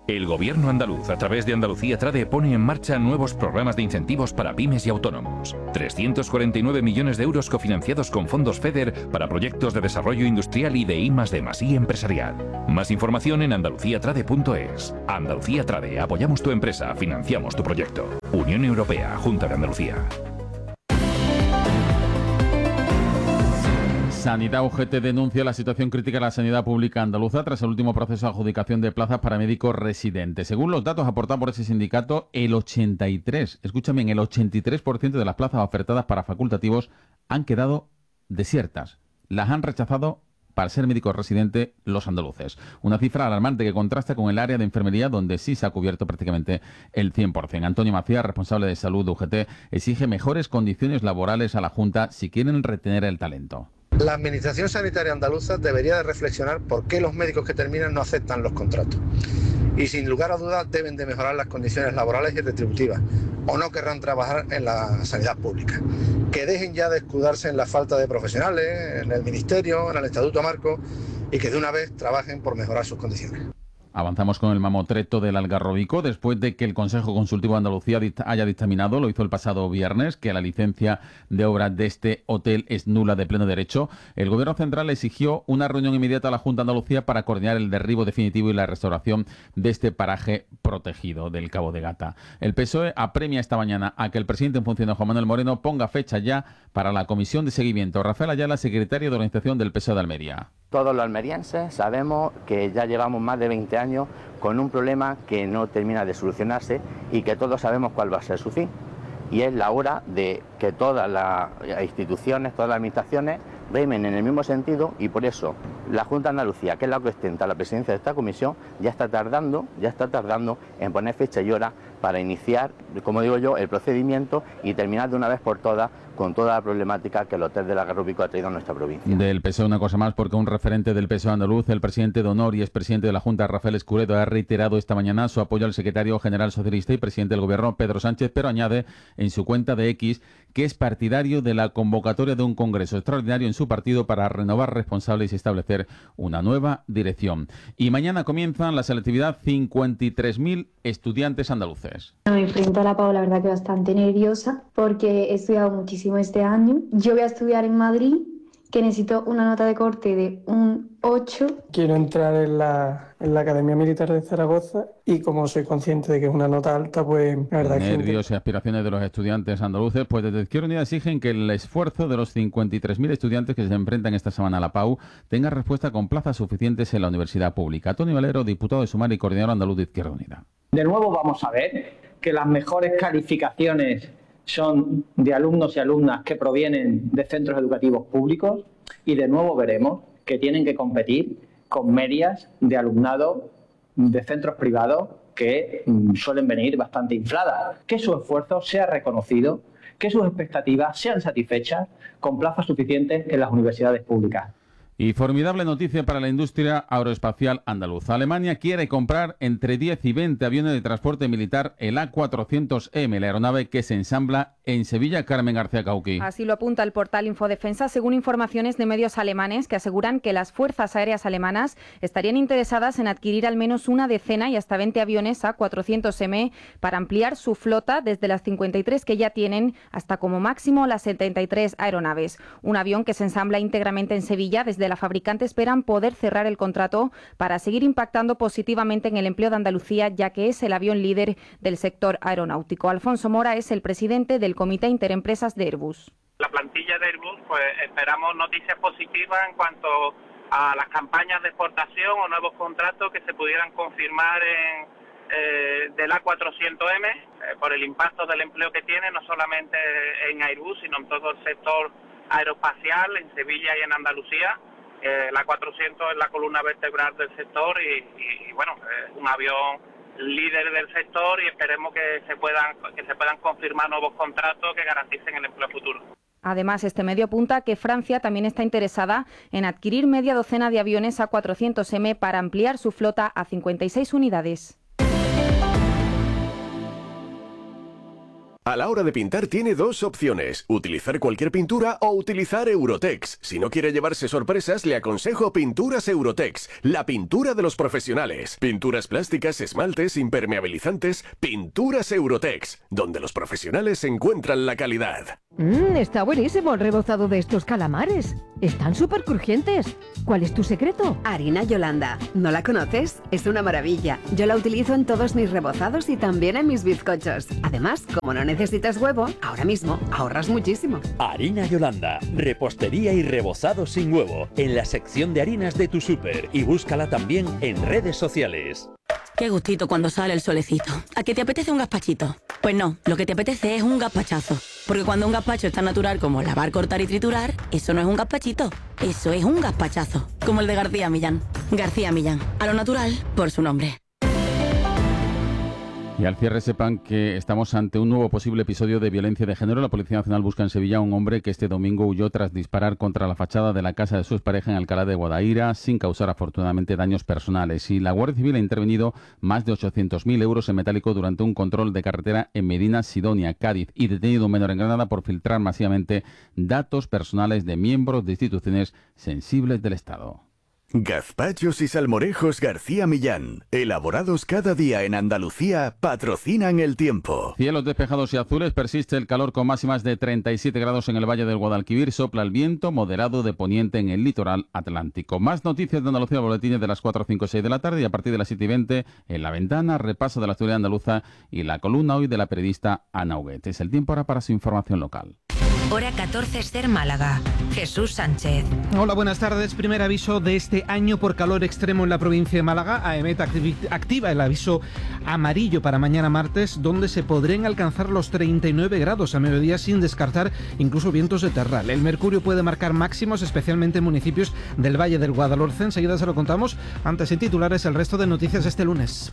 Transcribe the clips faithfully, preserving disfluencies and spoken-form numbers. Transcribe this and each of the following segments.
El Gobierno andaluz, a través de Andalucía Trade, pone en marcha nuevos programas de incentivos para pymes y autónomos. trescientos cuarenta y nueve millones de euros cofinanciados con fondos FEDER para proyectos de desarrollo industrial y de I más D más I empresarial. Más información en andalucía trade punto es. Andalucía Trade, apoyamos tu empresa, financiamos tu proyecto. Unión Europea, Junta de Andalucía. Sanidad U G T denuncia la situación crítica de la sanidad pública andaluza tras el último proceso de adjudicación de plazas para médicos residentes. Según los datos aportados por ese sindicato, el ochenta y tres, escúchame, en el ochenta y tres por ciento de las plazas ofertadas para facultativos han quedado desiertas. Las han rechazado para ser médicos residentes los andaluces. Una cifra alarmante que contrasta con el área de enfermería, donde sí se ha cubierto prácticamente el cien por ciento. Antonio Macías, responsable de salud de U G T, exige mejores condiciones laborales a la Junta si quieren retener el talento. La Administración Sanitaria Andaluza debería de reflexionar por qué los médicos que terminan no aceptan los contratos. Y sin lugar a dudas deben de mejorar las condiciones laborales y retributivas, o no querrán trabajar en la sanidad pública. Que dejen ya de escudarse en la falta de profesionales, en el Ministerio, en el Estatuto Marco, y que de una vez trabajen por mejorar sus condiciones. Avanzamos con el mamotreto del Algarrobico. Después de que el Consejo Consultivo de Andalucía haya dictaminado, lo hizo el pasado viernes, que la licencia de obra de este hotel es nula de pleno derecho, el Gobierno Central exigió una reunión inmediata a la Junta de Andalucía para coordinar el derribo definitivo y la restauración de este paraje protegido del Cabo de Gata. El P S O E apremia esta mañana a que el presidente en funciones, Juan Manuel Moreno, ponga fecha ya para la comisión de seguimiento. Rafael Ayala, secretario de organización del P S O E de Almería. Todos los almerienses sabemos que ya llevamos más de veinte años con un problema que no termina de solucionarse y que todos sabemos cuál va a ser su fin. Y es la hora de que todas las instituciones, todas las administraciones remen en el mismo sentido, y por eso la Junta de Andalucía, que es la que ostenta la presidencia de esta comisión, ya está tardando, ya está tardando en poner fecha y hora para iniciar, como digo yo, el procedimiento y terminar de una vez por todas con toda la problemática que el hotel del Algarrobico ha traído a nuestra provincia. Del P S O E una cosa más, porque un referente del P S O E andaluz, el presidente de honor y expresidente de la Junta, Rafael Escuredo, ha reiterado esta mañana su apoyo al secretario general socialista y presidente del Gobierno, Pedro Sánchez, pero añade en su cuenta de X que es partidario de la convocatoria de un congreso extraordinario en su partido para renovar responsables y establecer una nueva dirección. Y mañana comienzan la selectividad cincuenta y tres mil estudiantes andaluces. Me enfrento a la Pau, la verdad que bastante nerviosa, porque he estudiado muchísimo este año. Yo voy a estudiar en Madrid, que necesito una nota de corte de un ocho. Quiero entrar en la, en la Academia Militar de Zaragoza y como soy consciente de que es una nota alta, pues la verdad que... Nervios y aspiraciones de los estudiantes andaluces, pues desde Izquierda Unida exigen que el esfuerzo de los cincuenta y tres mil estudiantes que se enfrentan esta semana a la Pau tenga respuesta con plazas suficientes en la universidad pública. Tony Valero, diputado de Sumar y coordinador andaluz de Izquierda Unida. De nuevo vamos a ver que las mejores calificaciones son de alumnos y alumnas que provienen de centros educativos públicos, y de nuevo veremos que tienen que competir con medias de alumnado de centros privados que mm, suelen venir bastante infladas. Que su esfuerzo sea reconocido, que sus expectativas sean satisfechas con plazas suficientes en las universidades públicas. Y formidable noticia para la industria aeroespacial andaluza. Alemania quiere comprar entre diez y veinte aviones de transporte militar, el A cuatrocientos M, la aeronave que se ensambla en Sevilla. Carmen García Cauqui. Así lo apunta el portal Infodefensa, según informaciones de medios alemanes que aseguran que las fuerzas aéreas alemanas estarían interesadas en adquirir al menos una decena y hasta veinte aviones A cuatrocientos M para ampliar su flota desde las cincuenta y tres que ya tienen hasta como máximo las setenta y tres aeronaves. Un avión que se ensambla íntegramente en Sevilla. Desde la fabricante esperan poder cerrar el contrato para seguir impactando positivamente en el empleo de Andalucía, ya que es el avión líder del sector aeronáutico. Alfonso Mora es el presidente del Comité Interempresas de Airbus. La plantilla de Airbus, pues esperamos noticias positivas en cuanto a las campañas de exportación o nuevos contratos que se pudieran confirmar en, eh, del A cuatrocientos M eh, por el impacto del empleo que tiene, no solamente en Airbus, sino en todo el sector aeroespacial, en Sevilla y en Andalucía. Eh, la cuatrocientos es la columna vertebral del sector y, y, y bueno, es un avión líder del sector y esperemos que se puedan que se puedan confirmar nuevos contratos que garanticen el empleo futuro. Además, este medio apunta que Francia también está interesada en adquirir media docena de aviones A cuatrocientos M para ampliar su flota a cincuenta y seis unidades. A la hora de pintar tiene dos opciones, utilizar cualquier pintura o utilizar Eurotex. Si no quiere llevarse sorpresas, le aconsejo Pinturas Eurotex, la pintura de los profesionales. Pinturas plásticas, esmaltes, impermeabilizantes, Pinturas Eurotex, donde los profesionales encuentran la calidad. Mmm, está buenísimo el rebozado de estos calamares. Están súper crujientes. ¿Cuál es tu secreto? Harina Yolanda. ¿No la conoces? Es una maravilla. Yo la utilizo en todos mis rebozados y también en mis bizcochos. Además, como no necesitas huevo, ahora mismo ahorras muchísimo. Harina Yolanda. Repostería y rebozado sin huevo. En la sección de harinas de tu súper. Y búscala también en redes sociales. Qué gustito cuando sale el solecito. ¿A qué te apetece un gazpachito? Pues no, lo que te apetece es un gazpachazo. Porque cuando un gazpacho es tan natural como lavar, cortar y triturar, eso no es un gazpachito, eso es un gazpachazo. Como el de García Millán. García Millán, a lo natural por su nombre. Y al cierre sepan que estamos ante un nuevo posible episodio de violencia de género. La Policía Nacional busca en Sevilla a un hombre que este domingo huyó tras disparar contra la fachada de la casa de su expareja en Alcalá de Guadaira, sin causar afortunadamente daños personales. Y la Guardia Civil ha intervenido más de ochocientos mil euros en metálico durante un control de carretera en Medina Sidonia, Cádiz, y detenido un menor en Granada por filtrar masivamente datos personales de miembros de instituciones sensibles del Estado. Gazpachos y salmorejos García Millán, elaborados cada día en Andalucía, patrocinan el tiempo. Cielos despejados y azules, persiste el calor con máximas de treinta y siete grados en el Valle del Guadalquivir, sopla el viento moderado de poniente en el litoral atlántico. Más noticias de Andalucía, boletines de las cuatro, cinco, seis de la tarde, y a partir de las siete y veinte en La Ventana, repaso de la actualidad andaluza y la columna hoy de la periodista Ana Huguet. Es el tiempo ahora para su información local. Hora catorce, Ser Málaga. Jesús Sánchez. Hola, buenas tardes. Primer aviso de este año por calor extremo en la provincia de Málaga. AEMET activa el aviso amarillo para mañana martes, donde se podrían alcanzar los treinta y nueve grados a mediodía, sin descartar incluso vientos de terral. El mercurio puede marcar máximos, especialmente en municipios del Valle del Guadalhorce. Enseguida se lo contamos. Antes en titulares, el resto de noticias este lunes.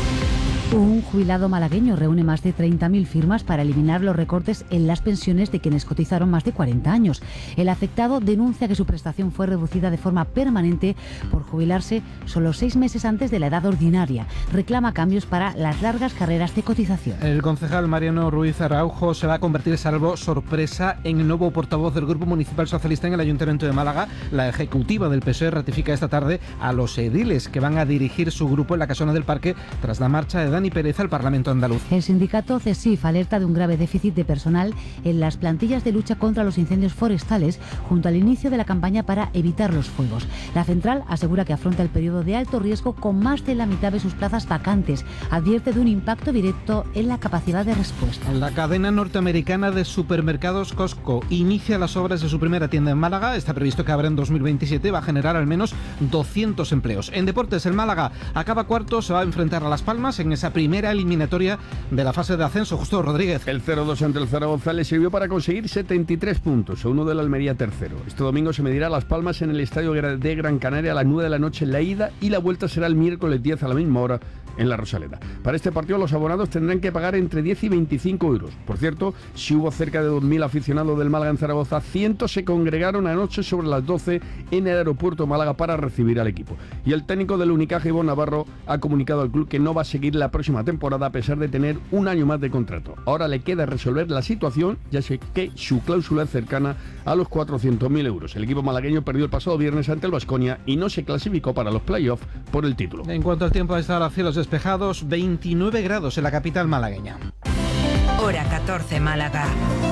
Un jubilado malagueño reúne más de treinta mil firmas para eliminar los recortes en las pensiones de quienes cotizaron más de cuarenta años. El afectado denuncia que su prestación fue reducida de forma permanente por jubilarse solo seis meses antes de la edad ordinaria. Reclama cambios para las largas carreras de cotización. El concejal Mariano Ruiz Araujo se va a convertir, salvo sorpresa, en el nuevo portavoz del Grupo Municipal Socialista en el Ayuntamiento de Málaga. La ejecutiva del P S O E ratifica esta tarde a los ediles que van a dirigir su grupo en la Casona del Parque tras la marcha de Dani Pérez al Parlamento andaluz. El sindicato CESIF alerta de un grave déficit de personal en las plantillas de lucha contra los incendios forestales junto al inicio de la campaña para evitar los fuegos. La central asegura que afronta el periodo de alto riesgo con más de la mitad de sus plazas vacantes. Advierte de un impacto directo en la capacidad de respuesta. La cadena norteamericana de supermercados Costco inicia las obras de su primera tienda en Málaga. Está previsto que abra en dos mil veintisiete. Va a generar al menos doscientos empleos. En deportes, el Málaga acaba cuarto, se va a enfrentar a Las Palmas en esa primera eliminatoria de la fase de ascenso. Justo Rodríguez. El cero dos ante el Zaragoza le sirvió para conseguir setenta y tres puntos, a uno del Almería tercero. Este domingo se medirá Las Palmas en el Estadio de Gran Canaria a las nueve de la noche en la ida, y la vuelta será el miércoles diez a la misma hora en la Rosaleda. Para este partido los abonados tendrán que pagar entre diez y veinticinco euros. Por cierto, si hubo cerca de dos mil aficionados del Málaga en Zaragoza, cientos se congregaron anoche sobre las doce en el aeropuerto Málaga para recibir al equipo. Y el técnico del Unicaja, Ivonne Navarro, ha comunicado al club que no va a seguir la próxima temporada a pesar de tener un año más de contrato. Ahora le queda resolver la situación, ya sé que su cláusula es cercana a los cuatrocientos mil euros. El equipo malagueño perdió el pasado viernes ante el Baskonia y no se clasificó para los playoffs por el título. En cuanto al tiempo, a esta hora cielos despejados, veintinueve grados en la capital malagueña. Hora catorce, Málaga.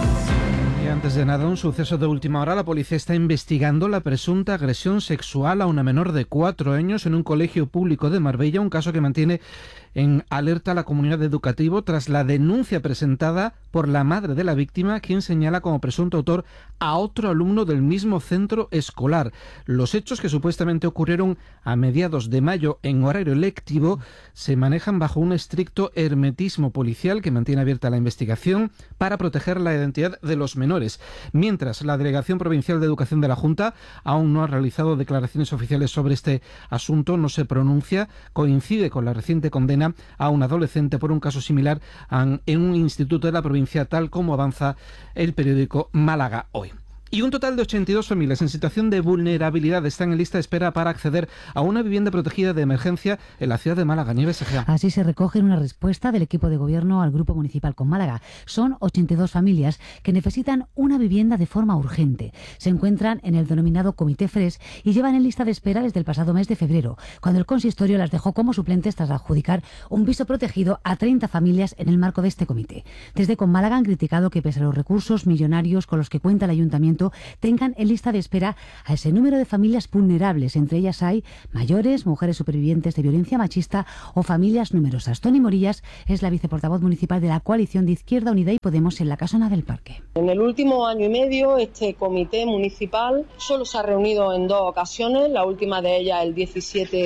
Y antes de nada, un suceso de última hora. La policía está investigando la presunta agresión sexual a una menor de cuatro años en un colegio público de Marbella, un caso que mantiene en alerta a la comunidad educativa tras la denuncia presentada por la madre de la víctima, quien señala como presunto autor a otro alumno del mismo centro escolar. Los hechos, que supuestamente ocurrieron a mediados de mayo en horario lectivo, se manejan bajo un estricto hermetismo policial que mantiene abierta la investigación para proteger la identidad de los menores. Mientras, la Delegación Provincial de Educación de la Junta aún no ha realizado declaraciones oficiales sobre este asunto, no se pronuncia. Coincide con la reciente condena a un adolescente por un caso similar en un instituto de la provincia, tal como avanza el periódico Málaga Hoy. Y un total de ochenta y dos familias en situación de vulnerabilidad están en lista de espera para acceder a una vivienda protegida de emergencia en la ciudad de Málaga. Nieves Egea. Así se recoge en una respuesta del equipo de gobierno al Grupo Municipal con Málaga. Son ochenta y dos familias que necesitan una vivienda de forma urgente. Se encuentran en el denominado Comité Fres y llevan en lista de espera desde el pasado mes de febrero, cuando el consistorio las dejó como suplentes tras adjudicar un piso protegido a treinta familias en el marco de este comité. Desde Con Málaga han criticado que pese a los recursos millonarios con los que cuenta el ayuntamiento, tengan en lista de espera a ese número de familias vulnerables. Entre ellas hay mayores, mujeres supervivientes de violencia machista o familias numerosas. Toni Morillas es la viceportavoz municipal de la coalición de Izquierda Unida y Podemos en la Casona del Parque. En el último año y medio este comité municipal solo se ha reunido en dos ocasiones, la última de ellas el diecisiete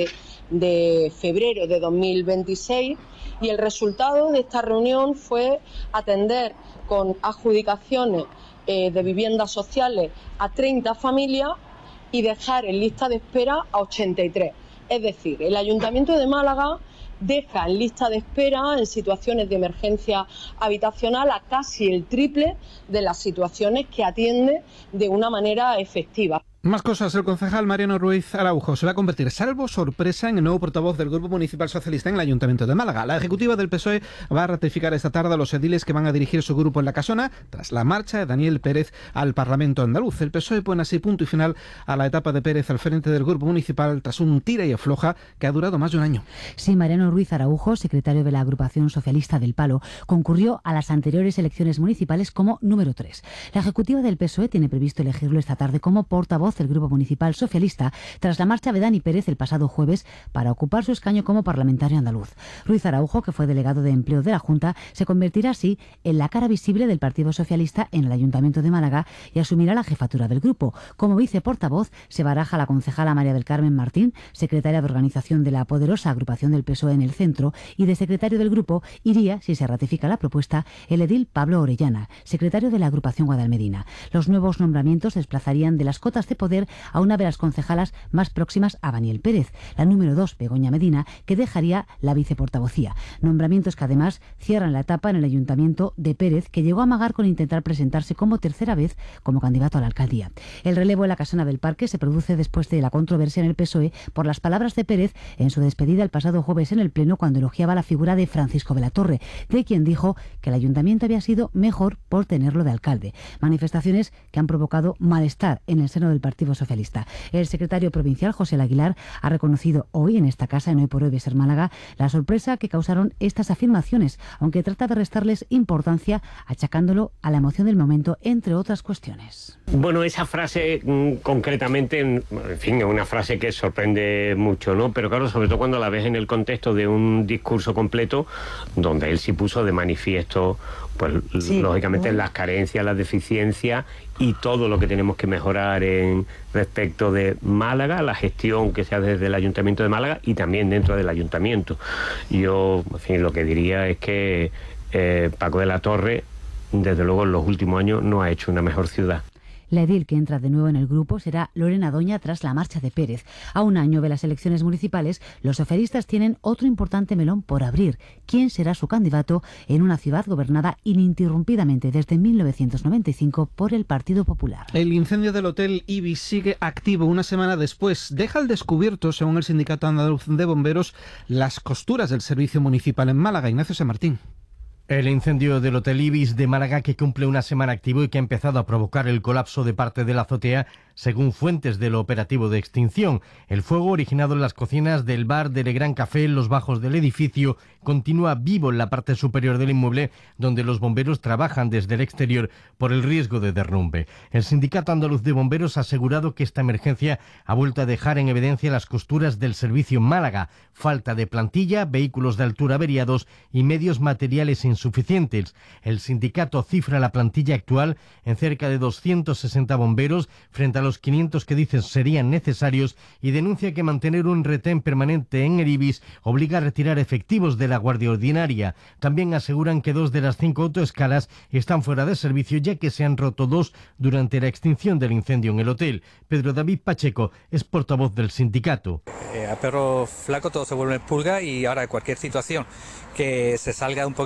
de febrero de dos mil veintiséis, y el resultado de esta reunión fue atender con adjudicaciones eh, de viviendas sociales a treinta familias y dejar en lista de espera a ochenta y tres. Es decir, el Ayuntamiento de Málaga deja en lista de espera en situaciones de emergencia habitacional a casi el triple de las situaciones que atiende de una manera efectiva. Más cosas. El concejal Mariano Ruiz Araujo se va a convertir, salvo sorpresa, en el nuevo portavoz del Grupo Municipal Socialista en el Ayuntamiento de Málaga. La ejecutiva del P S O E va a ratificar esta tarde a los ediles que van a dirigir su grupo en la Casona tras la marcha de Daniel Pérez al Parlamento andaluz. El P S O E pone así punto y final a la etapa de Pérez al frente del Grupo Municipal tras un tira y afloja que ha durado más de un año. Sí, Mariano Ruiz Araujo, secretario de la Agrupación Socialista del Palo, concurrió a las anteriores elecciones municipales como número tres. La ejecutiva del P S O E tiene previsto elegirlo esta tarde como portavoz del Grupo Municipal Socialista tras la marcha de Dani Pérez el pasado jueves para ocupar su escaño como parlamentario andaluz. Ruiz Araujo, que fue delegado de empleo de la Junta, se convertirá así en la cara visible del Partido Socialista en el Ayuntamiento de Málaga y asumirá la jefatura del grupo. Como viceportavoz se baraja la concejala María del Carmen Martín, secretaria de organización de la poderosa agrupación del P S O E en el centro, y de secretario del grupo iría, si se ratifica la propuesta, el edil Pablo Orellana, secretario de la agrupación Guadalmedina. Los nuevos nombramientos desplazarían de las cotas de poder a una de las concejalas más próximas a Daniel Pérez, la número dos, Begoña Medina, que dejaría la viceportavocía. Nombramientos que además cierran la etapa en el ayuntamiento de Pérez, que llegó a amagar con intentar presentarse como tercera vez como candidato a la alcaldía. El relevo en la Casona del Parque se produce después de la controversia en el P S O E por las palabras de Pérez en su despedida el pasado jueves en el Pleno, cuando elogiaba la figura de Francisco de la Torre, de quien dijo que el ayuntamiento había sido mejor por tenerlo de alcalde. Manifestaciones que han provocado malestar en el seno del Partido Socialista. El secretario provincial, José Aguilar, ha reconocido hoy en esta casa, en Hoy por Hoy de Ser Málaga, la sorpresa que causaron estas afirmaciones, aunque trata de restarles importancia, achacándolo a la emoción del momento, entre otras cuestiones. Bueno, esa frase mm, concretamente, en fin, es una frase que sorprende mucho, ¿no? Pero claro, sobre todo cuando la ves en el contexto de un discurso completo, donde él sí puso de manifiesto, pues sí, lógicamente bueno. las carencias, las deficiencias y todo lo que tenemos que mejorar en respecto de Málaga, la gestión que se hace desde el Ayuntamiento de Málaga y también dentro del Ayuntamiento. Yo, en fin, lo que diría es que eh, Paco de la Torre, desde luego en los últimos años, no ha hecho una mejor ciudad. La edil que entra de nuevo en el grupo será Lorena Doña tras la marcha de Pérez. A un año de las elecciones municipales, los socialistas tienen otro importante melón por abrir. ¿Quién será su candidato en una ciudad gobernada ininterrumpidamente desde mil novecientos noventa y cinco por el Partido Popular? El incendio del Hotel Ibis sigue activo una semana después. Deja al descubierto, según el Sindicato Andaluz de Bomberos, las costuras del servicio municipal en Málaga. Ignacio San Martín. El incendio del Hotel Ibis de Málaga, que cumple una semana activo y que ha empezado a provocar el colapso de parte de la azotea, según fuentes del operativo de extinción. El fuego, originado en las cocinas del bar del Gran Café en los bajos del edificio, continúa vivo en la parte superior del inmueble, donde los bomberos trabajan desde el exterior por el riesgo de derrumbe. El Sindicato Andaluz de Bomberos ha asegurado que esta emergencia ha vuelto a dejar en evidencia las costuras del servicio en Málaga: falta de plantilla, vehículos de altura averiados y medios materiales insuficientes. El sindicato cifra la plantilla actual en cerca de doscientos sesenta bomberos frente a los quinientos que dicen serían necesarios, y denuncia que mantener un retén permanente en el Ibis obliga a retirar efectivos de la Guardia Ordinaria. También aseguran que dos de las cinco autoescalas están fuera de servicio, ya que se han roto dos durante la extinción del incendio en el hotel. Pedro David Pacheco es portavoz del sindicato. Eh, a perro flaco todo se vuelve pulga, y ahora cualquier situación que se salga un poquito más de lo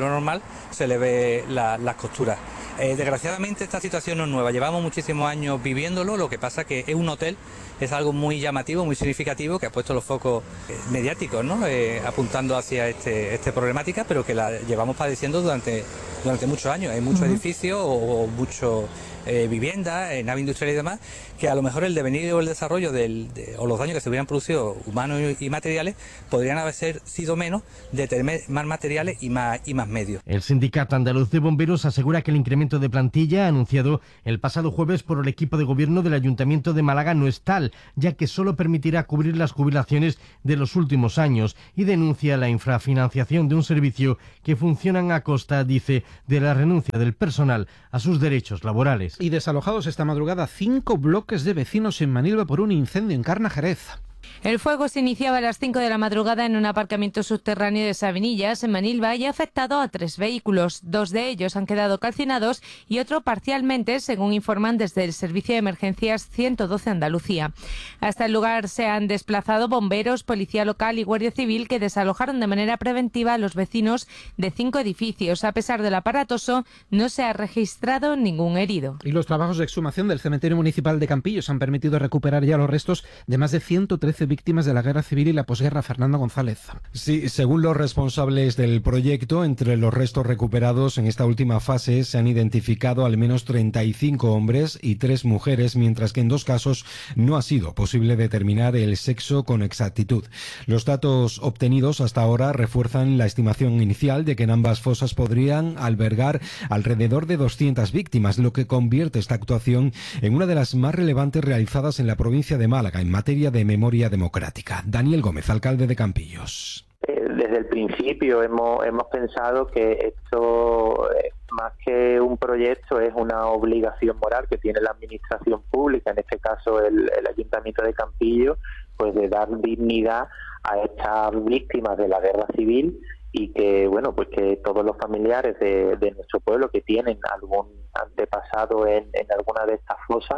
lo normal se le ve la, las costuras. Eh, desgraciadamente esta situación no es nueva, llevamos muchísimos años viviéndolo, lo que pasa que es un hotel, es algo muy llamativo, muy significativo, que ha puesto los focos eh, mediáticos, ¿no? eh, apuntando hacia este, esta problemática, pero que la llevamos padeciendo durante, durante muchos años. Hay muchos uh-huh. edificios o, o muchos eh, viviendas, eh, nave industrial y demás, que a lo mejor el devenir o el desarrollo del, de, o los daños que se hubieran producido humanos y, y materiales podrían haber sido menos de tener más materiales y más, y más medios. El Sindicato Andaluz de Bomberos asegura que el incremento de plantilla anunciado el pasado jueves por el equipo de gobierno del Ayuntamiento de Málaga no es tal, ya que solo permitirá cubrir las jubilaciones de los últimos años, y denuncia la infrafinanciación de un servicio que funcionan a costa, dice, de la renuncia del personal a sus derechos laborales. Y desalojados esta madrugada cinco bloques de vecinos en Manilva por un incendio en Carna, Jerez. El fuego se iniciaba a las cinco de la madrugada en un aparcamiento subterráneo de Sabinillas, en Manilva, y ha afectado a tres vehículos. Dos de ellos han quedado calcinados y otro parcialmente, según informan desde el Servicio de Emergencias ciento doce Andalucía. Hasta el lugar se han desplazado bomberos, policía local y guardia civil, que desalojaron de manera preventiva a los vecinos de cinco edificios. A pesar del aparatoso, no se ha registrado ningún herido. Y los trabajos de exhumación del cementerio municipal de Campillos han permitido recuperar ya los restos de más de ciento trece víctimas de la guerra civil y la posguerra. Fernando González. Sí, según los responsables del proyecto, entre los restos recuperados en esta última fase se han identificado al menos treinta y cinco hombres y tres mujeres, mientras que en dos casos no ha sido posible determinar el sexo con exactitud. Los datos obtenidos hasta ahora refuerzan la estimación inicial de que en ambas fosas podrían albergar alrededor de doscientas víctimas, lo que convierte esta actuación en una de las más relevantes realizadas en la provincia de Málaga en materia de memoria democrática. Daniel Gómez, alcalde de Campillos. Desde el principio hemos, hemos pensado que esto, más que un proyecto, es una obligación moral que tiene la administración pública, en este caso el, el Ayuntamiento de Campillos, pues de dar dignidad a estas víctimas de la guerra civil, y que, bueno, pues que todos los familiares de, de nuestro pueblo que tienen algún antepasado en, en alguna de estas fosas,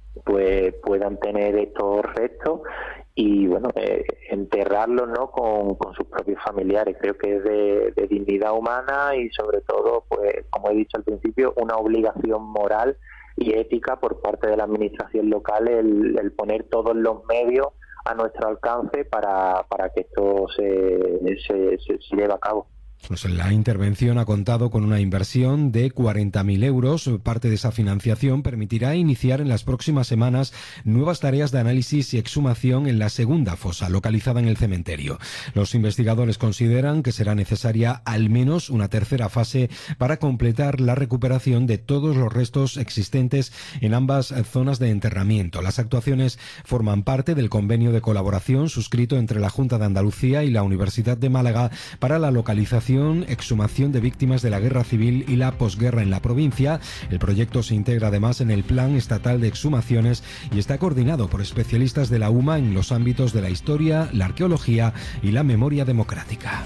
pues puedan tener estos restos y, bueno, eh, enterrarlos, ¿no?, con, con sus propios familiares. Creo que es de, de dignidad humana y, sobre todo, pues como he dicho al principio, una obligación moral y ética por parte de la administración local el, el poner todos los medios a nuestro alcance para, para que esto se, se, se, se lleve a cabo. Pues la intervención ha contado con una inversión de cuarenta mil euros. Parte de esa financiación permitirá iniciar en las próximas semanas nuevas tareas de análisis y exhumación en la segunda fosa, localizada en el cementerio. Los investigadores consideran que será necesaria al menos una tercera fase para completar la recuperación de todos los restos existentes en ambas zonas de enterramiento. Las actuaciones forman parte del convenio de colaboración suscrito entre la Junta de Andalucía y la Universidad de Málaga para la localización, exhumación de víctimas de la guerra civil y la posguerra en la provincia. El proyecto se integra además en el Plan Estatal de Exhumaciones y está coordinado por especialistas de la U M A en los ámbitos de la historia, la arqueología y la memoria democrática.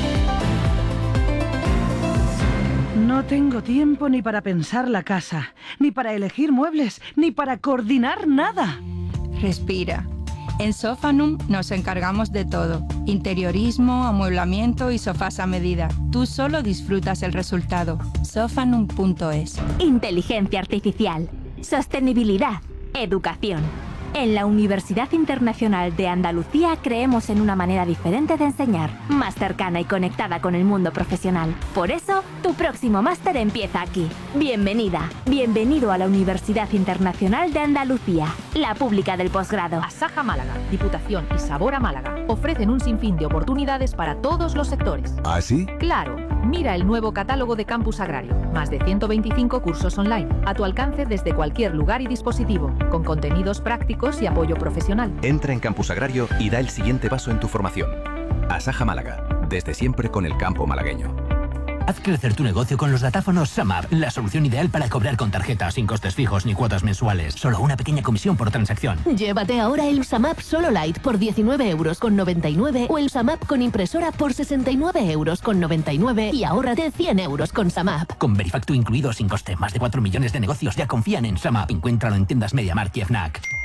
No tengo tiempo ni para pensar la casa, ni para elegir muebles, ni para coordinar nada. Respira. En Sofanum nos encargamos de todo. Interiorismo, amueblamiento y sofás a medida. Tú solo disfrutas el resultado. Sofanum punto es. Inteligencia artificial, sostenibilidad, educación. En la Universidad Internacional de Andalucía creemos en una manera diferente de enseñar, más cercana y conectada con el mundo profesional. Por eso, tu próximo máster empieza aquí. Bienvenida, bienvenido a la Universidad Internacional de Andalucía, la pública del posgrado. Asaja Málaga, Diputación y Sabor a Málaga ofrecen un sinfín de oportunidades para todos los sectores. ¿Ah, sí? Claro. Mira el nuevo catálogo de Campus Agrario. Más de ciento veinticinco cursos online, a tu alcance desde cualquier lugar y dispositivo, con contenidos prácticos y apoyo profesional. Entra en Campus Agrario y da el siguiente paso en tu formación. Asaja Málaga, desde siempre con el campo malagueño. Haz crecer tu negocio con los datáfonos SumUp, la solución ideal para cobrar con tarjeta, sin costes fijos ni cuotas mensuales. Solo una pequeña comisión por transacción. Llévate ahora el SumUp Solo Lite por diecinueve euros con noventa y nueve o el SumUp con impresora por sesenta y nueve euros con noventa y nueve y ahórrate cien euros con SumUp. Con Verifactu incluido sin coste, más de cuatro millones de negocios ya confían en SumUp. Encuéntralo en tiendas MediaMarkt y FNAC. Y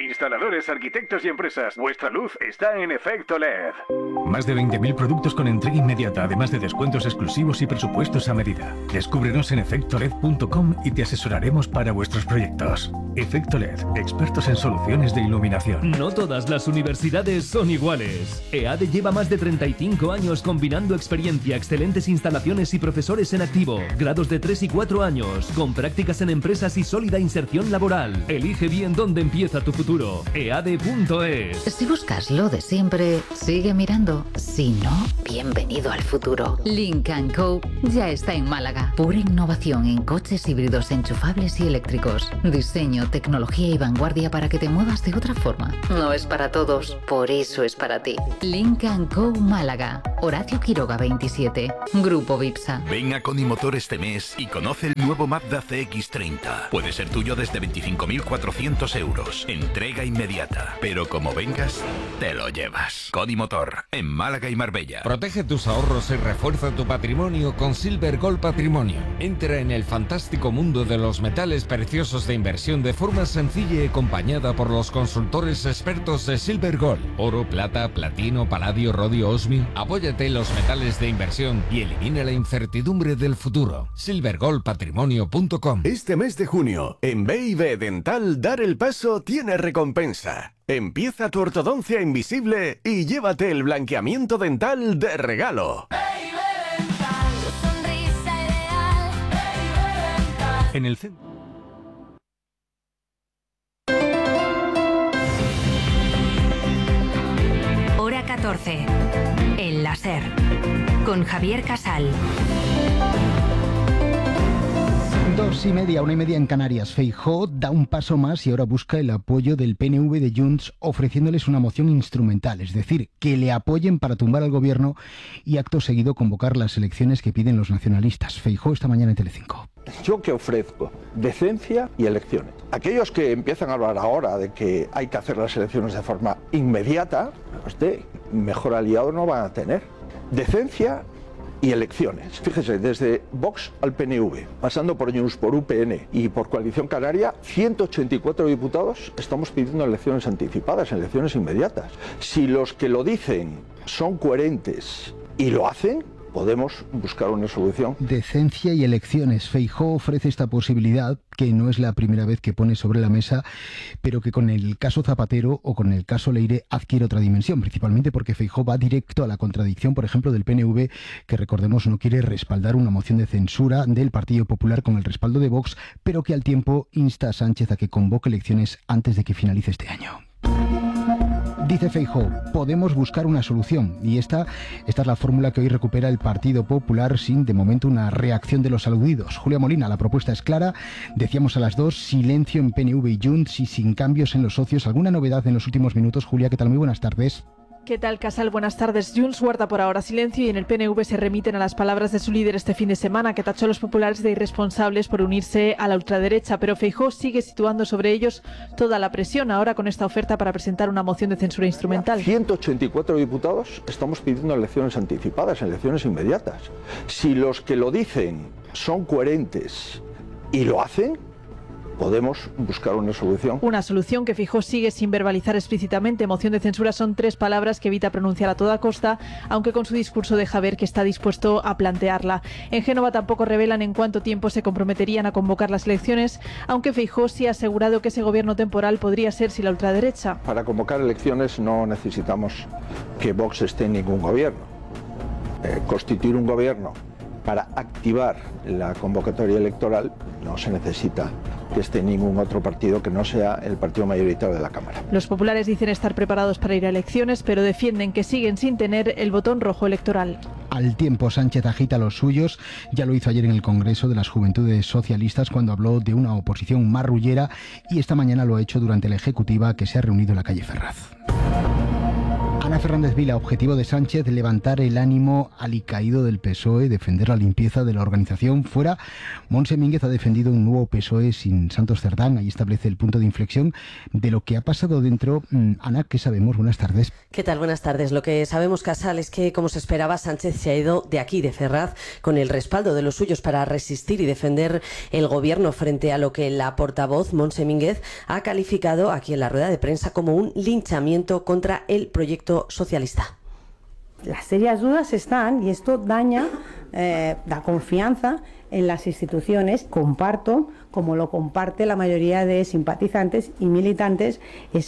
Instaladores, arquitectos y empresas, vuestra luz está en Efecto L E D. Más de veinte mil productos con entrega inmediata, además de descuentos exclusivos y presupuestos a medida. Descúbrenos en efecto led punto com y te asesoraremos para vuestros proyectos. Efecto L E D, expertos en soluciones de iluminación. No todas las universidades son iguales. EADE lleva más de treinta y cinco años combinando experiencia, excelentes instalaciones y profesores en activo, grados de tres y cuatro años, con prácticas en empresas y sólida inserción laboral. Elige bien dónde empieza tu futuro. eade punto es. Si buscas lo de siempre, sigue mirando. Si no, bienvenido al futuro. Lynk and Co ya está en Málaga. Pura innovación en coches híbridos enchufables y eléctricos. Diseño, tecnología y vanguardia para que te muevas de otra forma. No es para todos, por eso es para ti. Lynk and Co Málaga. Horacio Quiroga veintisiete. Grupo Vipsa. Ven a Conimotor este mes y conoce el nuevo Mazda C X treinta. Puede ser tuyo desde veinticinco mil cuatrocientos euros. Entrega inmediata. Pero como vengas, te lo llevas. Conimotor, en Málaga y Marbella. Protege tus ahorros y refuerza tu patrimonio con Silver Gold Patrimonio. Entra en el fantástico mundo de los metales preciosos de inversión de forma sencilla y acompañada por los consultores expertos de Silver Gold. Oro, plata, platino, paladio, rodio, osmio. Apóyate en los metales de inversión y elimina la incertidumbre del futuro. silver gold patrimonio punto com. Este mes de junio, en B y B Dental, dar el paso tiene recompensa. Empieza tu ortodoncia invisible y llévate el blanqueamiento dental de regalo. En el centro. Hora catorce. El láser. Con Javier Casal. Dos y media, una y media en Canarias. Feijóo da un paso más y ahora busca el apoyo del P N V de Junts ofreciéndoles una moción instrumental, es decir, que le apoyen para tumbar al gobierno y acto seguido convocar las elecciones que piden los nacionalistas. Feijóo esta mañana en Telecinco. ¿Yo qué ofrezco? Decencia y elecciones. Aquellos que empiezan a hablar ahora de que hay que hacer las elecciones de forma inmediata, usted mejor aliado no van a tener. Decencia y elecciones. Fíjese, desde Vox al P N V, pasando por Junts, por U P N y por Coalición Canaria, ciento ochenta y cuatro diputados estamos pidiendo elecciones anticipadas, elecciones inmediatas. Si los que lo dicen son coherentes y lo hacen, podemos buscar una solución. Decencia y elecciones. Feijóo ofrece esta posibilidad, que no es la primera vez que pone sobre la mesa, pero que con el caso Zapatero o con el caso Leire adquiere otra dimensión, principalmente porque Feijóo va directo a la contradicción, por ejemplo, del P N V, que recordemos no quiere respaldar una moción de censura del Partido Popular con el respaldo de Vox, pero que al tiempo insta a Sánchez a que convoque elecciones antes de que finalice este año. Dice Feijóo, podemos buscar una solución y esta, esta es la fórmula que hoy recupera el Partido Popular sin, de momento, una reacción de los aludidos. Julia Molina, la propuesta es clara, decíamos a las dos, silencio en P N V y Junts y sin cambios en los socios. ¿Alguna novedad en los últimos minutos? Julia, ¿qué tal? Muy buenas tardes. ¿Qué tal, Casal? Buenas tardes. Junts guarda por ahora silencio y en el P N V se remiten a las palabras de su líder este fin de semana, que tachó a los populares de irresponsables por unirse a la ultraderecha, pero Feijóo sigue situando sobre ellos toda la presión ahora con esta oferta para presentar una moción de censura instrumental. ciento ochenta y cuatro diputados estamos pidiendo elecciones anticipadas, elecciones inmediatas. Si los que lo dicen son coherentes y lo hacen, podemos buscar una solución. Una solución que Feijóo sigue sin verbalizar explícitamente. Moción de censura son tres palabras que evita pronunciar a toda costa, aunque con su discurso deja ver que está dispuesto a plantearla. En Génova tampoco revelan en cuánto tiempo se comprometerían a convocar las elecciones, aunque Feijóo sí ha asegurado que ese gobierno temporal podría ser sin la ultraderecha. Para convocar elecciones no necesitamos que Vox esté en ningún gobierno. Eh, constituir un gobierno para activar la convocatoria electoral no se necesita que esté ningún otro partido que no sea el partido mayoritario de la Cámara. Los populares dicen estar preparados para ir a elecciones, pero defienden que siguen sin tener el botón rojo electoral. Al tiempo, Sánchez agita a los suyos. Ya lo hizo ayer en el Congreso de las Juventudes Socialistas cuando habló de una oposición marrullera y esta mañana lo ha hecho durante la ejecutiva que se ha reunido en la calle Ferraz. Ana Ana Fernández Vila, objetivo de Sánchez, levantar el ánimo alicaído del P S O E, defender la limpieza de la organización. Fuera, Montse Mínguez ha defendido un nuevo P S O E sin Santos Cerdán. Ahí establece el punto de inflexión de lo que ha pasado dentro. Ana, ¿qué sabemos? Buenas tardes. ¿Qué tal? Buenas tardes. Lo que sabemos, Casal, es que, como se esperaba, Sánchez se ha ido de aquí, de Ferraz, con el respaldo de los suyos para resistir y defender el gobierno frente a lo que la portavoz, Montse Mínguez, ha calificado aquí en la rueda de prensa como un linchamiento contra el proyecto socialista. Las serias dudas están, y esto daña eh, la confianza en las instituciones. Comparto, como lo comparte la mayoría de simpatizantes y militantes,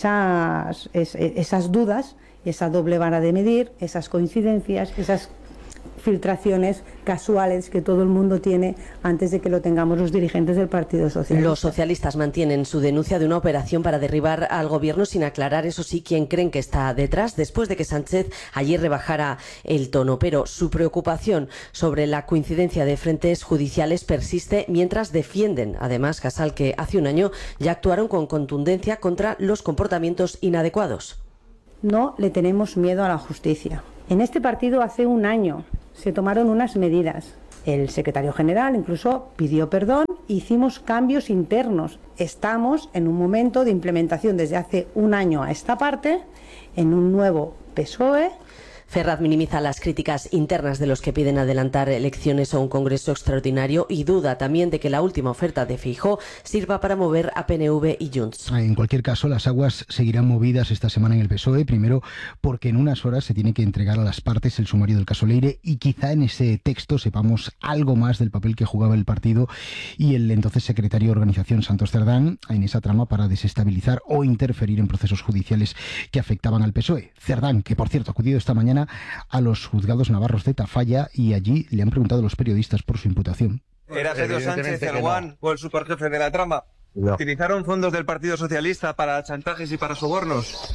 esas, es, esas dudas, esa doble vara de medir, esas coincidencias, esas filtraciones casuales que todo el mundo tiene antes de que lo tengamos los dirigentes del Partido Socialista. Los socialistas mantienen su denuncia de una operación para derribar al gobierno, sin aclarar, eso sí, quién creen que está detrás, después de que Sánchez ayer rebajara el tono. Pero su preocupación sobre la coincidencia de frentes judiciales persiste, mientras defienden, además, Casal, que hace un año ya actuaron con contundencia contra los comportamientos inadecuados. No le tenemos miedo a la justicia. En este partido hace un año se tomaron unas medidas. El secretario general incluso pidió perdón, hicimos cambios internos. Estamos en un momento de implementación desde hace un año a esta parte, en un nuevo P S O E. Ferraz minimiza las críticas internas de los que piden adelantar elecciones o un congreso extraordinario y duda también de que la última oferta de Feijóo sirva para mover a P N V y Junts. En cualquier caso, las aguas seguirán movidas esta semana en el P S O E, primero porque en unas horas se tiene que entregar a las partes el sumario del caso Leire y quizá en ese texto sepamos algo más del papel que jugaba el partido y el entonces secretario de organización Santos Cerdán en esa trama para desestabilizar o interferir en procesos judiciales que afectaban al P S O E. Cerdán, que por cierto ha acudido esta mañana a los juzgados navarros de Tafalla y allí le han preguntado a los periodistas por su imputación. ¿Era Pedro Sánchez el guan o el superjefe de la trama? No. ¿Utilizaron fondos del Partido Socialista para chantajes y para sobornos?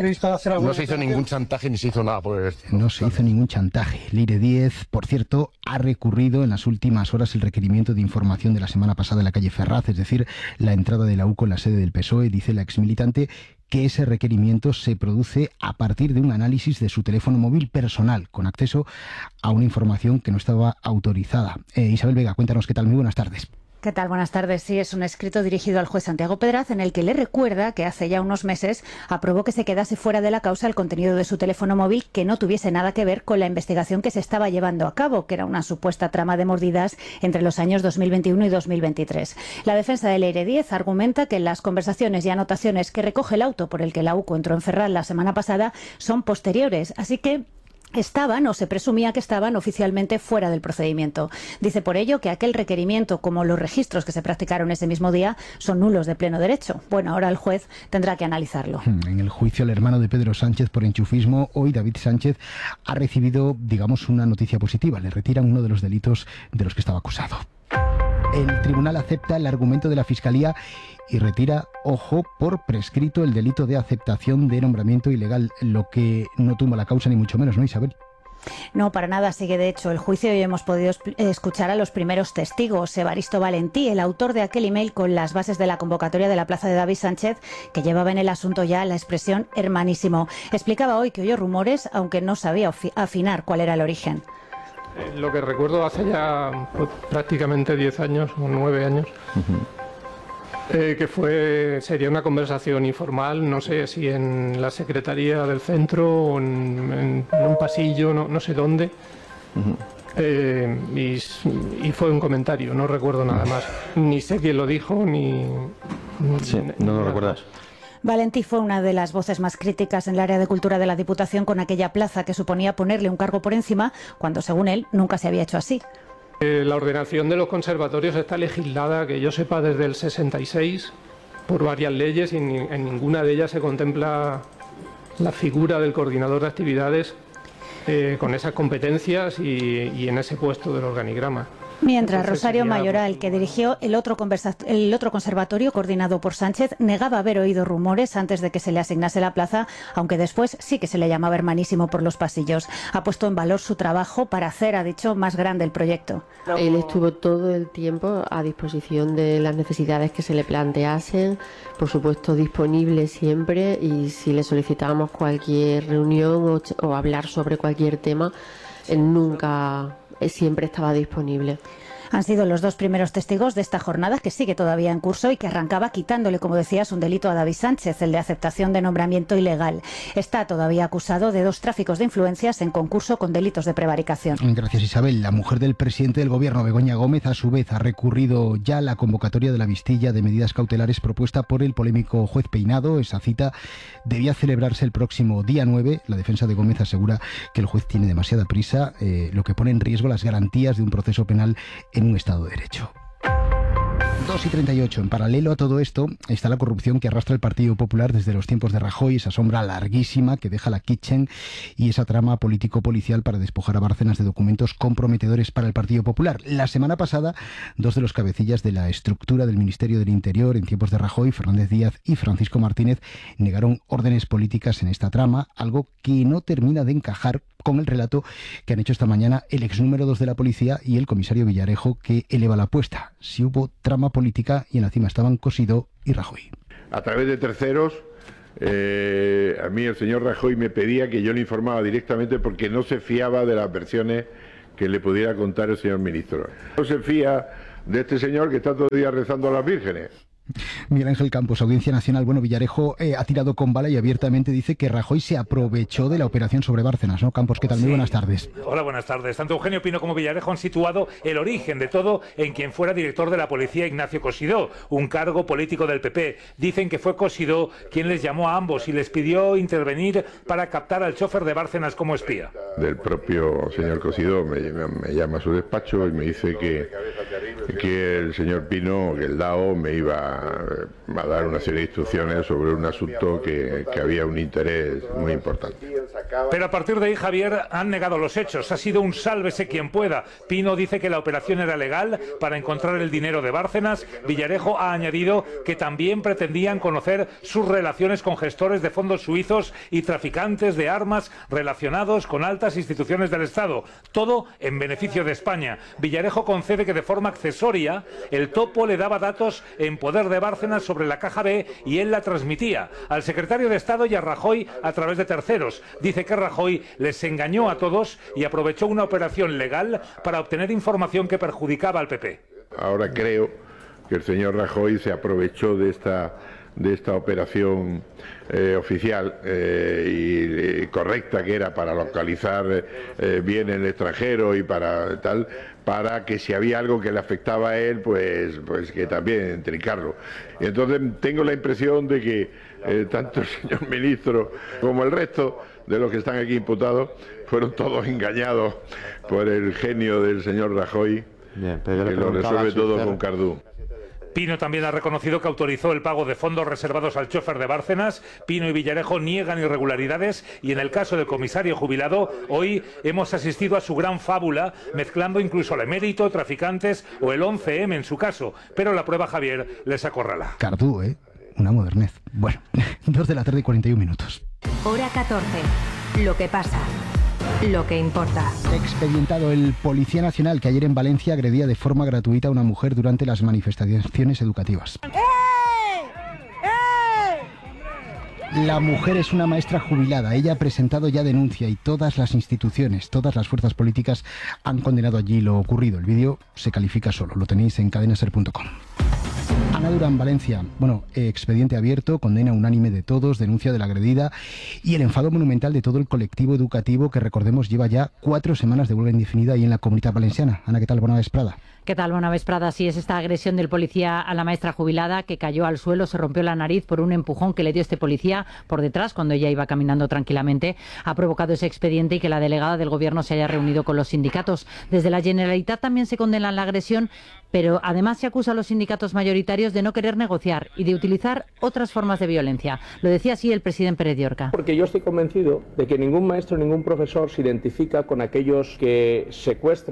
No se hizo ningún chantaje ni se hizo nada por el... No se hizo ningún chantaje. Leire Díez, por cierto, ha recurrido en las últimas horas el requerimiento de información de la semana pasada en la calle Ferraz, es decir, la entrada de la U C O en la sede del P S O E. Dice la exmilitante que ese requerimiento se produce a partir de un análisis de su teléfono móvil personal, con acceso a una información que no estaba autorizada. Eh, Isabel Vega, cuéntanos qué tal. Muy buenas tardes. ¿Qué tal? Buenas tardes. Sí, es un escrito dirigido al juez Santiago Pedraz en el que le recuerda que hace ya unos meses aprobó que se quedase fuera de la causa el contenido de su teléfono móvil que no tuviese nada que ver con la investigación que se estaba llevando a cabo, que era una supuesta trama de mordidas entre los años dos mil veintiuno y dos mil veintitrés. La defensa de Leire Díez argumenta que las conversaciones y anotaciones que recoge el auto por el que la U C O entró en Ferraz la semana pasada son posteriores, así que estaban, o se presumía que estaban, oficialmente fuera del procedimiento. Dice por ello que aquel requerimiento, como los registros que se practicaron ese mismo día, son nulos de pleno derecho. Bueno, ahora el juez tendrá que analizarlo. En el juicio al hermano de Pedro Sánchez por enchufismo, hoy David Sánchez ha recibido, digamos, una noticia positiva. Le retiran uno de los delitos de los que estaba acusado. El tribunal acepta el argumento de la Fiscalía y retira, ojo, por prescrito el delito de aceptación de nombramiento ilegal, lo que no tumba la causa ni mucho menos, ¿no, Isabel? No, para nada sigue de hecho el juicio y hemos podido escuchar a los primeros testigos. Evaristo Valentí, el autor de aquel email con las bases de la convocatoria de la plaza de David Sánchez, que llevaba en el asunto ya la expresión hermanísimo. Explicaba hoy que oyó rumores, aunque no sabía afinar cuál era el origen. Eh, lo que recuerdo hace ya pues, prácticamente diez años o nueve años. Uh-huh. Eh, que fue sería una conversación informal, no sé si en la secretaría del centro o en, en un pasillo, no, no sé dónde. Uh-huh. eh, y, y fue un comentario, no recuerdo nada más. Ni sé quién lo dijo, ni... Sí, ni, no lo recuerdas. Valentí fue una de las voces más críticas en el área de cultura de la Diputación con aquella plaza que suponía ponerle un cargo por encima, cuando según él nunca se había hecho así. La ordenación de los conservatorios está legislada, que yo sepa, desde el sesenta y seis por varias leyes y en ninguna de ellas se contempla la figura del coordinador de actividades eh, con esas competencias y, y en ese puesto del organigrama. Mientras Entonces, Rosario sería, Mayoral, que dirigió el otro, conversa el otro conservatorio coordinado por Sánchez, negaba haber oído rumores antes de que se le asignase la plaza, aunque después sí que se le llamaba hermanísimo por los pasillos. Ha puesto en valor su trabajo para hacer, ha dicho, más grande el proyecto. Él estuvo todo el tiempo a disposición de las necesidades que se le planteasen, por supuesto disponible siempre, y si le solicitábamos cualquier reunión o, o hablar sobre cualquier tema, él nunca, él siempre estaba disponible. Han sido los dos primeros testigos de esta jornada, que sigue todavía en curso y que arrancaba quitándole, como decías, un delito a David Sánchez, el de aceptación de nombramiento ilegal. Está todavía acusado de dos tráficos de influencias en concurso con delitos de prevaricación. Gracias, Isabel. La mujer del presidente del Gobierno, Begoña Gómez, a su vez ha recurrido ya a la convocatoria de la vistilla de medidas cautelares propuesta por el polémico juez Peinado. Esa cita debía celebrarse el próximo día nueve. La defensa de Gómez asegura que el juez tiene demasiada prisa, eh, lo que pone en riesgo las garantías de un proceso penal en un Estado de Derecho. dos y treinta y ocho. En paralelo a todo esto está la corrupción que arrastra el Partido Popular desde los tiempos de Rajoy, esa sombra larguísima que deja la Kitchen y esa trama político-policial para despojar a Bárcenas de documentos comprometedores para el Partido Popular. La semana pasada, dos de los cabecillas de la estructura del Ministerio del Interior en tiempos de Rajoy, Fernández Díaz y Francisco Martínez, negaron órdenes políticas en esta trama, algo que no termina de encajar con el relato que han hecho esta mañana el ex número dos de la policía y el comisario Villarejo, que eleva la apuesta. Si hubo trama política y en la cima estaban Cosidó y Rajoy. A través de terceros, eh, a mí el señor Rajoy me pedía que yo le informaba directamente porque no se fiaba de las versiones que le pudiera contar el señor ministro. No se fía de este señor que está todo el día rezando a las vírgenes. Miguel Ángel Campos, Audiencia Nacional. Bueno, Villarejo eh, ha tirado con bala y abiertamente dice que Rajoy se aprovechó de la operación sobre Bárcenas, ¿no? Campos, ¿qué tal? Sí. Muy buenas tardes. Hola, buenas tardes. Tanto Eugenio Pino como Villarejo han situado el origen de todo en quien fuera director de la policía, Ignacio Cosidó, un cargo político del P P. Dicen que fue Cosidó quien les llamó a ambos y les pidió intervenir para captar al chofer de Bárcenas como espía. Del propio señor Cosidó me, me llama a su despacho y me dice que, que el señor Pino, que el D A O, me iba a dar una serie de instrucciones sobre un asunto que, que había un interés muy importante. Pero a partir de ahí, Javier, han negado los hechos. Ha sido un sálvese quien pueda. Pino dice que la operación era legal para encontrar el dinero de Bárcenas. Villarejo ha añadido que también pretendían conocer sus relaciones con gestores de fondos suizos y traficantes de armas relacionados con altas instituciones del Estado. Todo en beneficio de España. Villarejo concede que de forma accesoria el topo le daba datos en poder de Bárcenas sobre la caja B y él la transmitía al secretario de Estado y a Rajoy a través de terceros. Dice que Rajoy les engañó a todos y aprovechó una operación legal para obtener información que perjudicaba al P P. Ahora creo que el señor Rajoy se aprovechó de esta de esta operación eh, oficial eh, y, y correcta que era para localizar eh, bien en el extranjero y para tal, para que si había algo que le afectaba a él, pues, pues que también trincarlo. Y entonces tengo la impresión de que eh, tanto el señor ministro como el resto de los que están aquí imputados fueron todos engañados por el genio del señor Rajoy, bien, pero que lo resuelve todo con Cardú. Pino también ha reconocido que autorizó el pago de fondos reservados al chofer de Bárcenas. Pino y Villarejo niegan irregularidades y en el caso del comisario jubilado, hoy hemos asistido a su gran fábula, mezclando incluso el emérito, traficantes o el once eme en su caso. Pero la prueba, Javier, les acorrala. Cardú, ¿eh? Una modernez. Bueno, dos de la tarde y cuarenta y un minutos. Hora catorce. Lo que pasa. Lo que importa. Expedientado el Policía Nacional que ayer en Valencia agredía de forma gratuita a una mujer durante las manifestaciones educativas. La mujer es una maestra jubilada. Ella ha presentado ya denuncia y todas las instituciones, todas las fuerzas políticas han condenado allí lo ocurrido. El vídeo se califica solo. Lo tenéis en cadena ser punto com. Ana Durán, Valencia. Bueno, eh, expediente abierto, condena unánime de todos, denuncia de la agredida y el enfado monumental de todo el colectivo educativo que, recordemos, lleva ya cuatro semanas de huelga indefinida ahí en la Comunitat Valenciana. Ana, ¿qué tal? Bona vesprada. ¿Qué tal? Buena vesprada. Sí, es esta agresión del policía a la maestra jubilada que cayó al suelo, se rompió la nariz por un empujón que le dio este policía por detrás cuando ella iba caminando tranquilamente. Ha provocado ese expediente y que la delegada del Gobierno se haya reunido con los sindicatos. Desde la Generalitat también se condena la agresión, pero además se acusa a los sindicatos mayoritarios de no querer negociar y de utilizar otras formas de violencia. Lo decía así el presidente Pérez Llorca. Porque yo estoy convencido de que ningún maestro, ningún profesor se identifica con aquellos que secuestran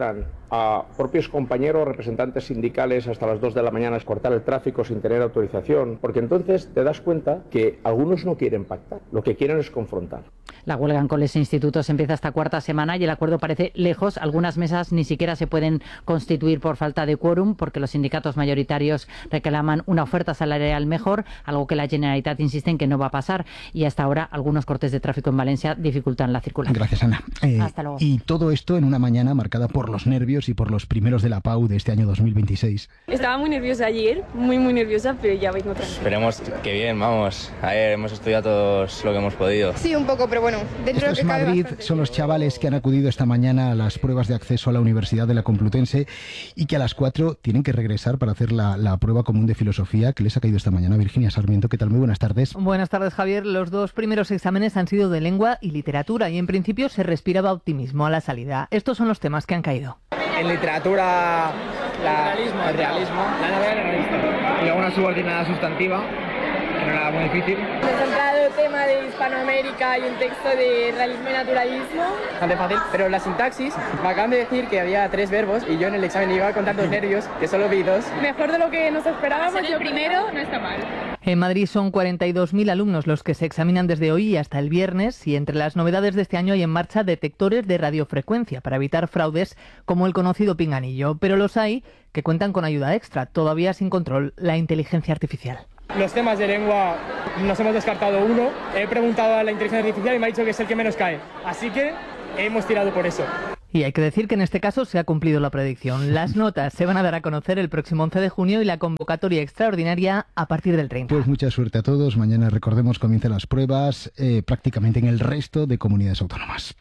a propios compañeros, representantes sindicales hasta las dos de la mañana, cortar el tráfico sin tener autorización, porque entonces te das cuenta que algunos no quieren pactar, lo que quieren es confrontar. La huelga en coles e institutos empieza esta cuarta semana y el acuerdo parece lejos. Algunas mesas ni siquiera se pueden constituir por falta de quórum, porque los sindicatos mayoritarios reclaman una oferta salarial mejor, algo que la Generalitat insiste en que no va a pasar, y hasta ahora algunos cortes de tráfico en Valencia dificultan la circulación. Gracias, Ana. Eh, Hasta luego. Y todo esto en una mañana marcada por los nervios y por los primeros de la P A U de este año dos mil veintiséis. Estaba muy nerviosa ayer, muy muy nerviosa, pero ya vengo tranquila. Esperemos que bien, vamos. A ver, hemos estudiado todos lo que hemos podido. Sí, un poco, pero bueno, dentro Esto de es lo que cabe Madrid, bastante. son los chavales que han acudido esta mañana a las pruebas de acceso a la Universidad de la Complutense y que a las cuatro tienen que regresar para hacer la, la prueba común de filosofía que les ha caído esta mañana. Virginia Sarmiento, ¿qué tal? Muy buenas tardes. Buenas tardes, Javier. Los dos primeros exámenes han sido de lengua y literatura y en principio se respiraba optimismo a la salida. Estos son los temas que han caído. En literatura, la, el realismo, el realismo, la novela realista y luego una subordinada sustantiva, que no era muy difícil. Nos han dado tema de Hispanoamérica y un texto de realismo y naturalismo. Bastante fácil, pero la sintaxis, me acaban de decir que había tres verbos y yo en el examen iba con tantos nervios que solo vi dos. Mejor de lo que nos esperábamos. Yo primero no está mal. En Madrid son cuarenta y dos mil alumnos los que se examinan desde hoy hasta el viernes y entre las novedades de este año hay en marcha detectores de radiofrecuencia para evitar fraudes como el conocido pinganillo, pero los hay que cuentan con ayuda extra, todavía sin control, la inteligencia artificial. Los temas de lengua nos hemos descartado uno, he preguntado a la inteligencia artificial y me ha dicho que es el que menos cae, así que hemos tirado por eso. Y hay que decir que en este caso se ha cumplido la predicción. Las notas se van a dar a conocer el próximo once de junio y la convocatoria extraordinaria a partir del treinta. Pues mucha suerte a todos. Mañana, recordemos, comienzan las pruebas eh, prácticamente en el resto de comunidades autónomas.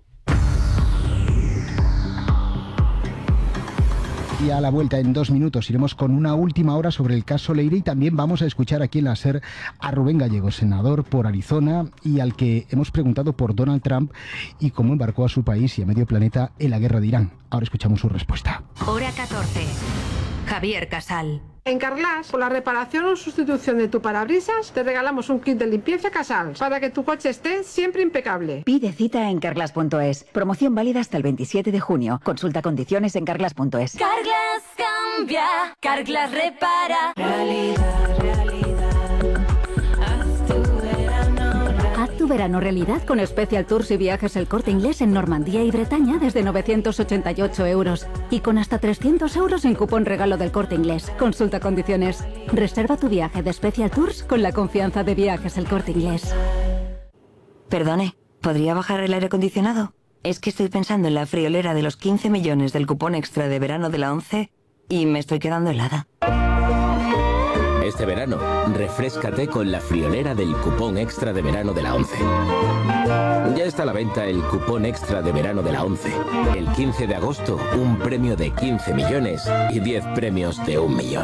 Y a la vuelta, en dos minutos, iremos con una última hora sobre el caso Leire y también vamos a escuchar aquí en la SER a Rubén Gallego, senador por Arizona, y al que hemos preguntado por Donald Trump y cómo embarcó a su país y a medio planeta en la guerra de Irán. Ahora escuchamos su respuesta. Hora catorce. Javier Casal. En Carglass, por la reparación o sustitución de tu parabrisas, te regalamos un kit de limpieza Casals para que tu coche esté siempre impecable. Pide cita en carglass punto es. Promoción válida hasta el veintisiete de junio. Consulta condiciones en carglass punto es. Carglass cambia, Carglass repara. Realidad, realidad. Haz tu verano. Haz tu verano realidad con Special Tours y viajes El Corte Inglés en Normandía y Bretaña desde novecientos ochenta y ocho euros. Y con hasta trescientos euros en cupón regalo del Corte Inglés. Consulta condiciones. Reserva tu viaje de Special Tours con la confianza de viajes El Corte Inglés. Perdone, ¿podría bajar el aire acondicionado? Es que estoy pensando en la friolera de los quince millones del cupón extra de verano de la ONCE y me estoy quedando helada. Este verano, refréscate con la friolera del cupón extra de verano de la ONCE. Ya está a la venta el cupón extra de verano de la ONCE. El quince de agosto, un premio de quince millones y diez premios de un millón.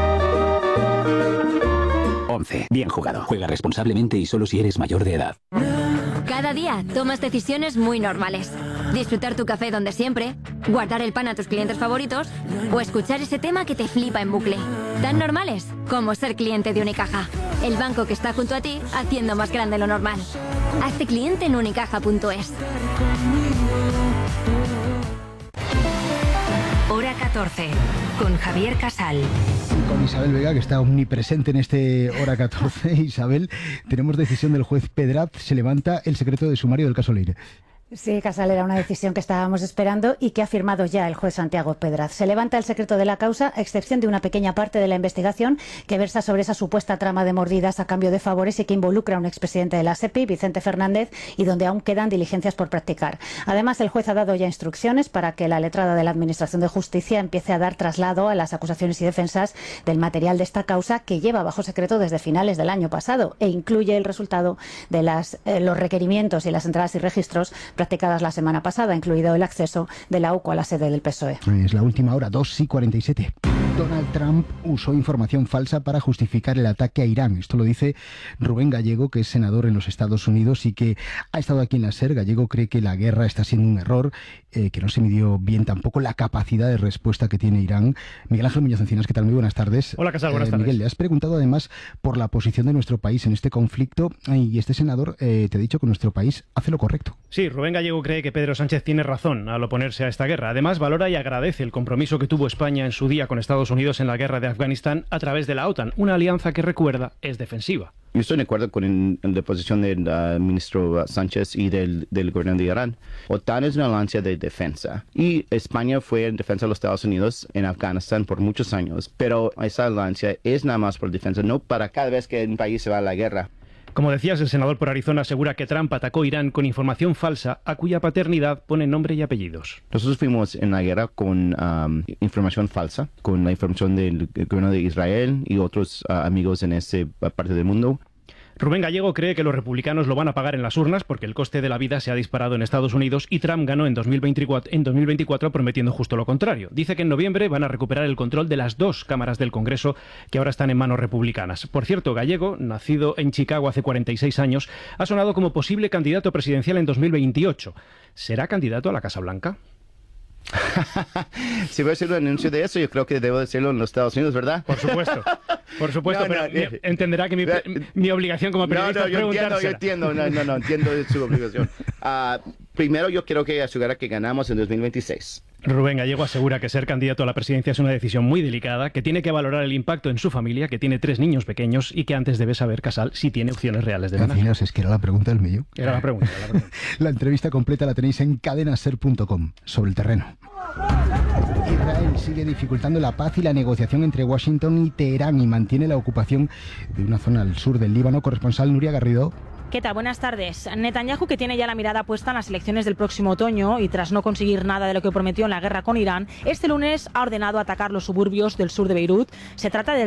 ONCE. Bien jugado. Juega responsablemente y solo si eres mayor de edad. Cada día tomas decisiones muy normales. Disfrutar tu café donde siempre, guardar el pan a tus clientes favoritos o escuchar ese tema que te flipa en bucle. Tan normales como ser cliente de Unicaja. El banco que está junto a ti haciendo más grande lo normal. Hazte cliente en unicaja punto es. Hora catorce. Con Javier Casal. Con Isabel Vega, que está omnipresente en este Hora catorce. Isabel, tenemos decisión del juez Pedraz. Se levanta el secreto de sumario del caso Leire. Sí, Casal, era una decisión que estábamos esperando y que ha firmado ya el juez Santiago Pedraz. Se levanta el secreto de la causa, a excepción de una pequeña parte de la investigación que versa sobre esa supuesta trama de mordidas a cambio de favores y que involucra a un expresidente de la SEPI, Vicente Fernández, y donde aún quedan diligencias por practicar. Además, el juez ha dado ya instrucciones para que la letrada de la Administración de Justicia empiece a dar traslado a las acusaciones y defensas del material de esta causa que lleva bajo secreto desde finales del año pasado e incluye el resultado de las, eh, los requerimientos y las entradas y registros practicadas la semana pasada, incluido el acceso de la U C O a la sede del P S O E. Es la última hora, dos y cuarenta y siete. Donald Trump usó información falsa para justificar el ataque a Irán. Esto lo dice Rubén Gallego, que es senador en los Estados Unidos y que ha estado aquí en la SER. Gallego cree que la guerra está siendo un error, eh, que no se midió bien tampoco la capacidad de respuesta que tiene Irán. Miguel Ángel Muñoz Encinas, ¿qué tal? Muy buenas tardes. Hola, Casal, buenas eh, tardes. Miguel, le has preguntado además por la posición de nuestro país en este conflicto y este senador eh, te ha dicho que nuestro país hace lo correcto. Sí, Rubén Gallego cree que Pedro Sánchez tiene razón al oponerse a esta guerra. Además, valora y agradece el compromiso que tuvo España en su día con Estados Unidos en la guerra de Afganistán a través de la OTAN, una alianza que, recuerda, es defensiva. Yo estoy de acuerdo con la posición del uh, ministro Sánchez y del, del gobierno de Irán. OTAN es una alianza de defensa y España fue en defensa de los Estados Unidos en Afganistán por muchos años, pero esa alianza es nada más por defensa, no para cada vez que un país se va a la guerra. Como decías, el senador por Arizona asegura que Trump atacó Irán con información falsa a cuya paternidad pone nombre y apellidos. Nosotros fuimos en la guerra con um, información falsa, con la información del gobierno de Israel y otros uh, amigos en esa parte del mundo. Rubén Gallego cree que los republicanos lo van a pagar en las urnas porque el coste de la vida se ha disparado en Estados Unidos y Trump ganó en dos mil veinticuatro, en dos mil veinticuatro prometiendo justo lo contrario. Dice que en noviembre van a recuperar el control de las dos cámaras del Congreso que ahora están en manos republicanas. Por cierto, Gallego, nacido en Chicago hace cuarenta y seis años, ha sonado como posible candidato presidencial en dos mil veintiocho. ¿Será candidato a la Casa Blanca? Si voy a hacer un anuncio de eso, yo creo que debo decirlo en los Estados Unidos, ¿verdad? Por supuesto, por supuesto, no, no, pero no, entenderá que mi, mi obligación como periodista no, no, es yo entiendo, yo entiendo, no, no, no, entiendo su obligación. Uh, primero, yo quiero que asegure que ganamos en dos mil veintiséis. Rubén Gallego asegura que ser candidato a la presidencia es una decisión muy delicada, que tiene que valorar el impacto en su familia, que tiene tres niños pequeños y que antes debe saber, Casal, si tiene opciones reales de ganar. Imaginas, es que era la pregunta del millón. Era la pregunta, la pregunta. La entrevista completa la tenéis en cadenaser punto com, sobre el terreno. Israel sigue dificultando la paz y la negociación entre Washington y Teherán y mantiene la ocupación de una zona al sur del Líbano. Corresponsal Nuria Garrido. ¿Qué tal? Buenas tardes. Netanyahu, que tiene ya la mirada puesta en las elecciones del próximo otoño y tras no conseguir nada de lo que prometió en la guerra con Irán, este lunes ha ordenado atacar los suburbios del sur de Beirut. Se trata del